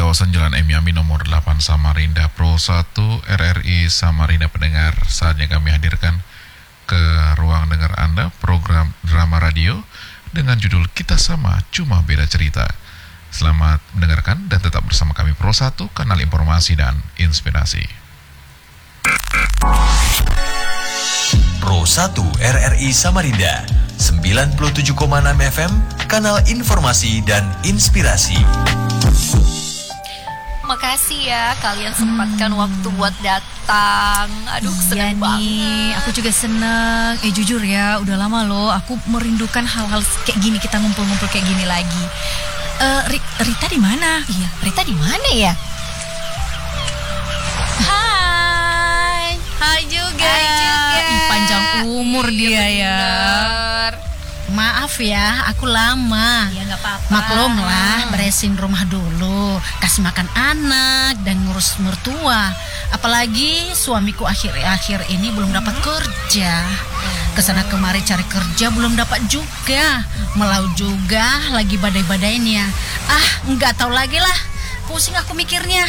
kawasan Jalan M. Yamin nomor 8 Samarinda Pro 1 RRI Samarinda pendengar. Saatnya kami hadirkan ke ruang dengar Anda program drama radio dengan judul Kita Sama Cuma Beda Cerita. Selamat mendengarkan dan tetap bersama kami Pro 1, kanal informasi dan inspirasi. Pro 1 RRI Samarinda 97,6 FM, kanal informasi dan inspirasi. Makasih ya kalian sempatkan waktu buat datang. Aduh, seneng banget. Aku juga seneng. Jujur ya, udah lama loh aku merindukan hal-hal kayak gini, kita ngumpul-ngumpul kayak gini lagi. Rita di mana? Iya, Rita di mana ya? Hai. Hai juga. Hai juga. Panjang umur dia ya. Bener. Maaf ya, aku lama. Ya nggak apa-apa. Maklum lah, beresin rumah dulu, kasih makan anak dan ngurus mertua. Apalagi suamiku akhir-akhir ini belum dapat kerja. Kesana kemari cari kerja belum dapat juga. Melau juga, lagi badai-badainya. Nggak tahu lagi lah. Pusing aku mikirnya.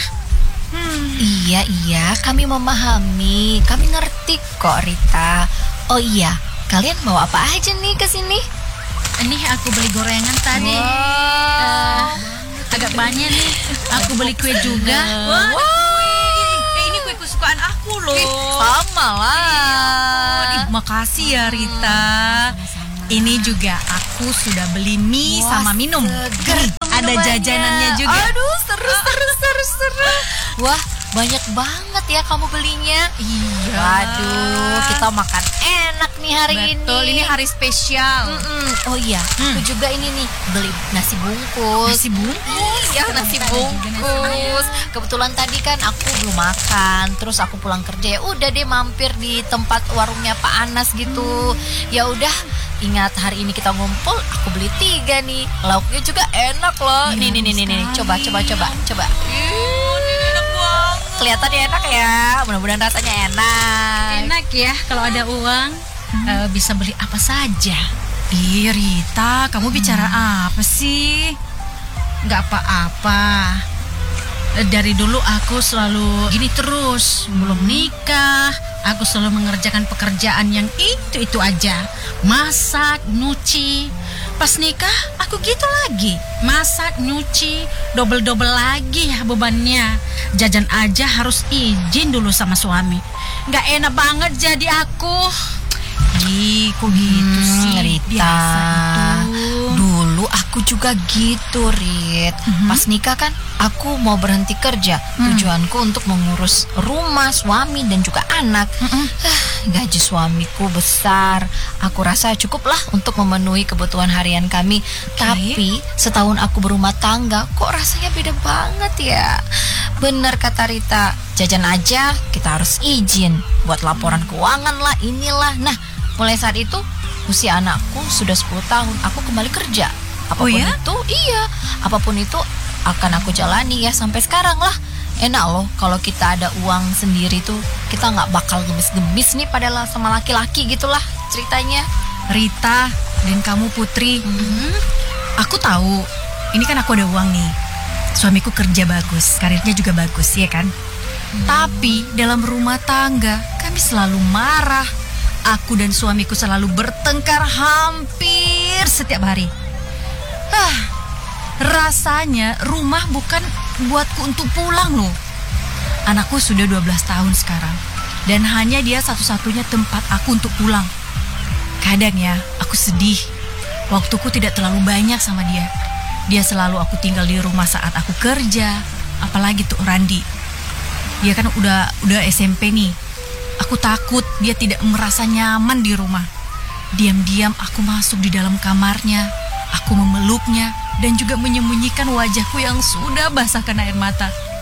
Iya, kami memahami. Kami ngerti kok, Rita. Oh iya, kalian mau apa aja nih ke sini? Ini aku beli gorengan tadi. Agak banyak nih. Aku beli kue juga. Ini kue kesukaan aku loh. Sama lah. Makasih ya Rita. Ini juga aku sudah beli mie sama minum. Seger. Ada jajanannya juga. Aduh, seru. Wah, banyak banget ya kamu belinya. Iya. Waduh, kita makan enak nih hari ini. Betul, ini hari spesial. Oh iya, aku juga ini nih beli nasi bungkus. Nasi bungkus? Iya, nasi bungkus. Kebetulan tadi kan aku belum makan, terus aku pulang kerja, ya udah deh mampir di tempat warungnya Pak Anas gitu. Ya udah, ingat hari ini kita ngumpul, aku beli 3 nih. Lauknya juga enak loh. Nih. Coba. Kelihatannya enak ya. Mudah-mudahan rasanya enak. Enak ya, kalau ada uang bisa beli apa saja. Ih Rita, kamu bicara apa sih? Nggak apa-apa. Dari dulu aku selalu gini terus. Belum nikah, aku selalu mengerjakan pekerjaan yang itu aja. Masak, nyuci. Pas nikah, aku gitu lagi. Masak, nyuci, double-double lagi ya bebannya. Jajan aja harus izin dulu sama suami. Nggak enak banget jadi aku. Ih, kok gitu sih? Rita, Biasa itu. dulu aku juga gitu, Rit. Pas nikah kan aku mau berhenti kerja. Tujuanku untuk mengurus rumah, suami dan juga anak. Gaji suamiku besar. Aku rasa cukup lah untuk memenuhi kebutuhan harian kami. Tapi setahun aku berumah tangga, kok rasanya beda banget ya. Bener kata Rita, jajan aja kita harus izin buat laporan keuangan lah, inilah. Nah, mulai saat itu usia anakku sudah 10 tahun, aku kembali kerja. Apapun apapun itu akan aku jalani ya sampai sekarang lah. Enak loh kalau kita ada uang sendiri tuh, kita nggak bakal gemis-gemis nih padahal sama laki-laki gitulah ceritanya. Rita dan kamu Putri, aku tahu ini kan aku ada uang nih. Suamiku kerja bagus, karirnya juga bagus ya kan. Tapi dalam rumah tangga kami selalu marah. Aku dan suamiku selalu bertengkar hampir setiap hari. Rasanya rumah bukan buatku untuk pulang loh. Anakku sudah 12 tahun sekarang, dan hanya dia satu-satunya tempat aku untuk pulang. Kadang ya, aku sedih. Waktuku tidak terlalu banyak sama dia. Dia selalu aku tinggal di rumah saat aku kerja. Apalagi tuh Randi. Dia kan udah SMP nih. Aku takut dia tidak merasa nyaman di rumah. Diam-diam aku masuk di dalam kamarnya. Aku memeluknya dan juga menyembunyikan wajahku yang sudah basah kena air mata.